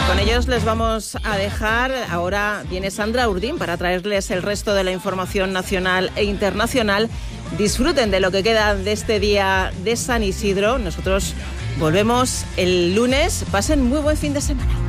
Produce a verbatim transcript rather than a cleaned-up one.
Con ellos les vamos a dejar. Ahora viene Sandra Urdín para traerles el resto de la información nacional e internacional. Disfruten de lo que queda de este día de San Isidro. Nosotros volvemos el lunes. Pasen muy buen fin de semana.